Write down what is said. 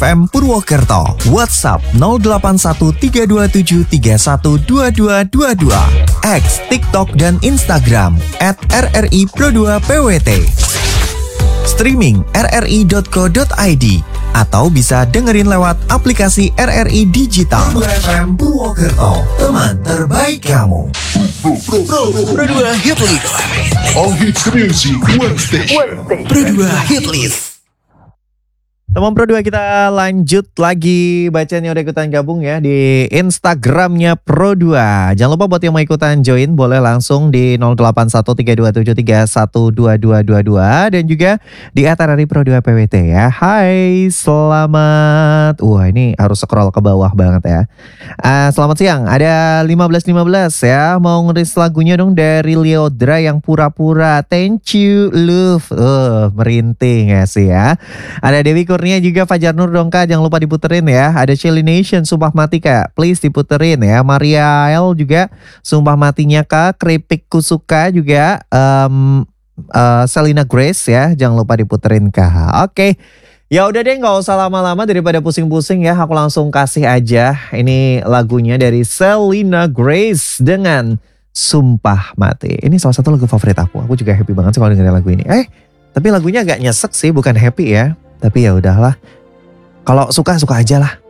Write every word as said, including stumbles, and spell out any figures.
M Purwokerto. WhatsApp nol delapan satu tiga dua tujuh tiga satu dua dua dua dua. X, TikTok, dan Instagram at R R I Pro dua P W T. Streaming r r i dot co dot i d atau bisa dengerin lewat aplikasi R R I Digital. Pro dua F M Purwokerto, teman terbaik kamu. Pro dua Hit List. All hits music Wednesday. Pro dua Hit List. Teman Pro dua, kita lanjut lagi bacanya, udah ikutan gabung ya di Instagramnya Pro dua. Jangan lupa buat yang mau ikutan join boleh langsung di nol delapan satu tiga dua tujuh tiga satu dua dua dua dua dan juga di at R R I Pro dua P W T ya. Hai, selamat. Wah, ini harus scroll ke bawah banget ya. Uh, selamat siang, ada lima belas lima belas ya. Mau ngeris lagunya dong dari Leodra yang pura-pura. Thank you, love. Uh, merintih gak sih ya. Ada Dewi Kurnia juga, Fajar Nur dong Kak, jangan lupa diputerin ya. Ada Shelly Nation, Sumpah Mati Kak, please diputerin ya. Maria L juga, Sumpah Matinya Kak. Keripik Kusuka juga, um, uh, Selina Grace ya, jangan lupa diputerin Kak. Oke, ya udah deh, nggak usah lama-lama daripada pusing-pusing ya, aku langsung kasih aja ini lagunya dari Selina Grace dengan Sumpah Mati. Ini salah satu lagu favorit aku, aku juga happy banget sih kalau dengerin lagu ini. Eh, tapi lagunya agak nyesek sih, bukan happy ya. Tapi ya udahlah. Kalau suka suka aja lah.